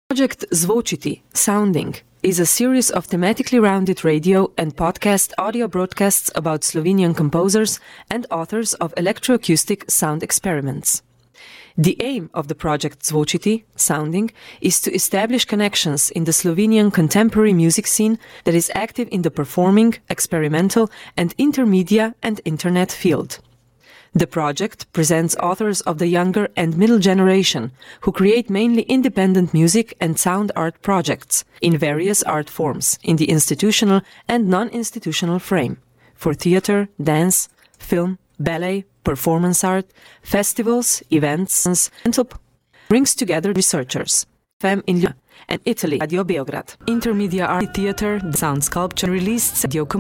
Project Zvočiti, Sounding, is a series of thematically rounded radio and podcast audio broadcasts about Slovenian composers and authors of electroacoustic sound experiments. The aim of the project Zvočiti, Sounding, is to establish connections in the Slovenian contemporary music scene that is active in the performing, experimental, and intermedia and internet field. The project presents authors of the younger and middle generation who create mainly independent music and sound art projects in various art forms in the institutional and non-institutional frame for theater, dance, film, ballet, performance art, festivals, events, and brings together researchers. Fem in and Italy, Radio Beograd, Intermedia Art Theater, Sound Sculpture released